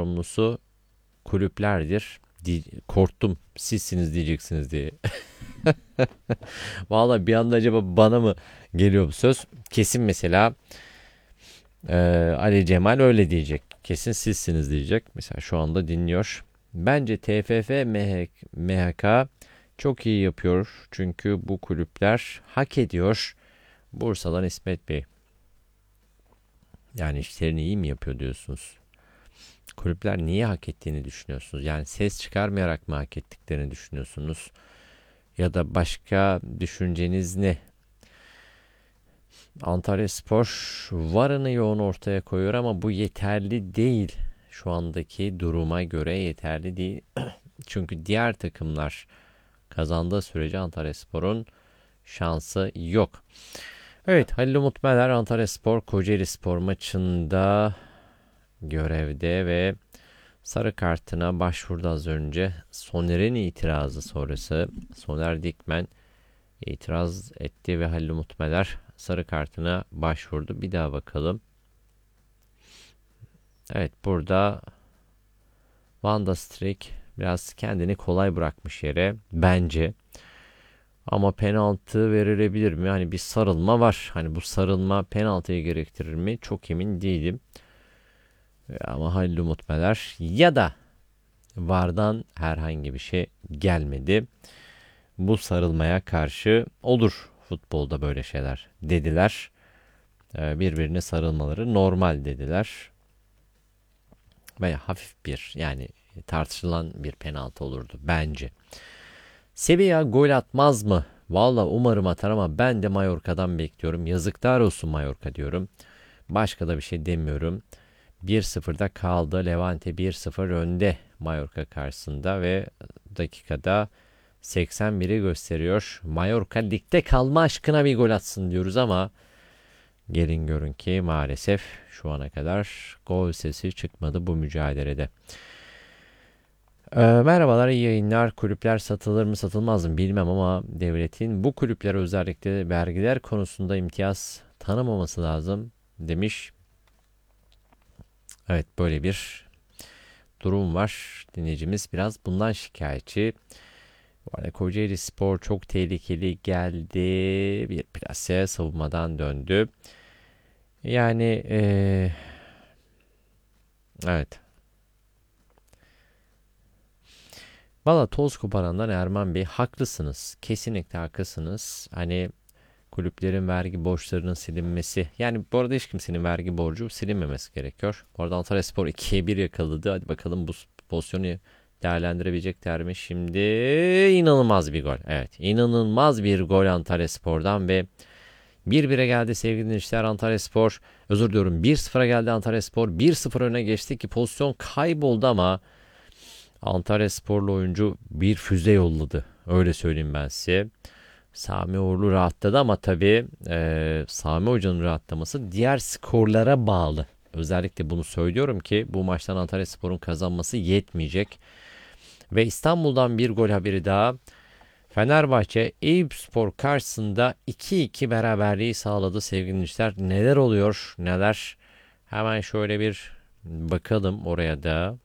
sorumlusu kulüplerdir. Korktum sizsiniz diyeceksiniz diye. Vallahi bir anda acaba bana mı geliyor bu söz? Kesin mesela Ali Cemal öyle diyecek. Kesin sizsiniz diyecek. Mesela şu anda dinliyor. Bence TFF MHK çok iyi yapıyor. Çünkü bu kulüpler hak ediyor. Bursa'dan İsmet Bey. Yani işlerini iyi mi yapıyor diyorsunuz? Kulüpler niye hak ettiğini düşünüyorsunuz? Yani ses çıkarmayarak mı hak ettiklerini düşünüyorsunuz? Ya da başka düşünceniz ne? Antalyaspor varını yoğun ortaya koyuyor ama bu yeterli değil. Şu andaki duruma göre yeterli değil. Çünkü diğer takımlar kazandığı sürece Antalyaspor'un şansı yok. Evet, Halil Umut Meler Antalyaspor Kocaelispor maçında görevde ve sarı kartına başvurdu az önce. Soner'in itirazı sonrası Soner Dikmen itiraz etti ve Halil Umut Meler sarı kartına başvurdu. Bir daha bakalım. Evet, burada Van der Streek biraz kendini kolay bırakmış yere bence. Ama penaltı verilebilir mi? Hani bir sarılma var. Hani bu sarılma penaltıyı gerektirir mi? Çok emin değilim. Ama Halil Umut Meler ya da VAR'dan herhangi bir şey gelmedi. Bu sarılmaya karşı olur futbolda böyle şeyler dediler. Birbirine sarılmaları normal dediler. Veya hafif bir yani tartışılan bir penaltı olurdu bence. Sevilla gol atmaz mı? Valla umarım atar ama ben de Mallorca'dan bekliyorum. Yazıklar olsun Mallorca diyorum. Başka da bir şey demiyorum. 1-0'da kaldı. Levante 1-0 önde Mallorca karşısında ve dakikada 81'i gösteriyor. Mallorca ligde kalma aşkına bir gol atsın diyoruz ama gelin görün ki maalesef şu ana kadar gol sesi çıkmadı bu mücadelede. Merhabalar, iyi yayınlar. Kulüpler satılır mı satılmaz mı bilmem ama devletin bu kulüplere özellikle vergiler konusunda imtiyaz tanımaması lazım demiş. Evet, böyle bir durum var. Dinleyicimiz biraz bundan şikayetçi. Bu arada Kocaeli Spor çok tehlikeli geldi. Bir plase savunmadan döndü. Yani evet. Valla toz koparandan Erman Bey haklısınız. Kesinlikle haklısınız. Hani kulüplerin vergi borçlarının silinmesi. Yani bu arada hiç kimsenin vergi borcu silinmemesi gerekiyor. Bu arada Antalyaspor 2'ye 1 yakaladı. Hadi bakalım bu pozisyonu değerlendirebilecekler mi? Şimdi inanılmaz bir gol. Evet, inanılmaz bir gol Antalyaspor'dan ve 1-1'e geldi sevgili dinleyiciler. Antalyaspor, özür diliyorum, 1-0'a geldi Antalyaspor. 1-0 öne geçti ki pozisyon kayboldu ama Antalyasporlu oyuncu bir füze yolladı. Öyle söyleyeyim ben size. Sami Uğurlu rahatladı ama tabii Sami Hoca'nın rahatlaması diğer skorlara bağlı. Özellikle bunu söylüyorum ki bu maçtan Antalyaspor'un kazanması yetmeyecek. Ve İstanbul'dan bir gol haberi daha. Fenerbahçe Eyüpspor karşısında 2-2 beraberliği sağladı sevgili dinleyiciler. Neler oluyor neler? Hemen şöyle bir bakalım oraya da.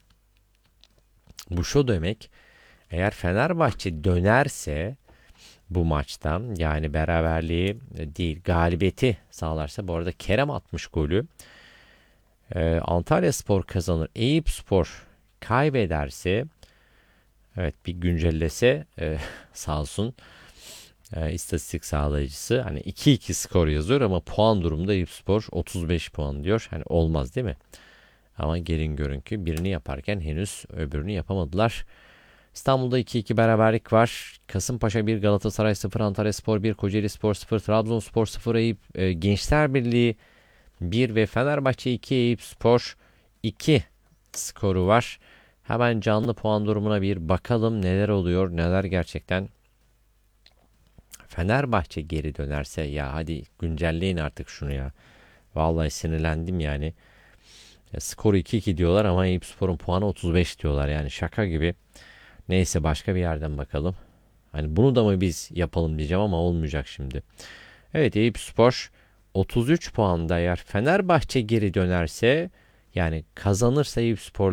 Bu şu demek. Eğer Fenerbahçe dönerse bu maçtan yani beraberliği değil galibiyeti sağlarsa, bu arada Kerem atmış golü. Antalyaspor kazanır. Eyüpspor kaybederse, evet bir güncellese sağ olsun istatistik sağlayıcısı hani 2-2 skor yazıyor ama puan durumunda Eyüpspor 35 puan diyor. Hani olmaz değil mi? Ama gelin görün ki birini yaparken henüz öbürünü yapamadılar. İstanbul'da 2-2 beraberlik var. Kasımpaşa 1, Galatasaray 0, Antalyaspor 1, Kocaelispor 0, Trabzonspor 0, Gençler Birliği 1 ve Fenerbahçe 2, Eyüpspor 2 skoru var. Hemen canlı puan durumuna bir bakalım neler oluyor, neler gerçekten. Fenerbahçe geri dönerse ya hadi güncelleyin artık şunu ya. Vallahi sinirlendim yani. Skoru 2-2 diyorlar ama Eyüpspor'un puanı 35 diyorlar yani şaka gibi. Neyse başka bir yerden bakalım. Hani bunu da mı biz yapalım diyeceğim ama olmayacak şimdi. Evet, Eyüpspor 33 puanda, eğer Fenerbahçe geri dönerse yani kazanırsa Eyüpspor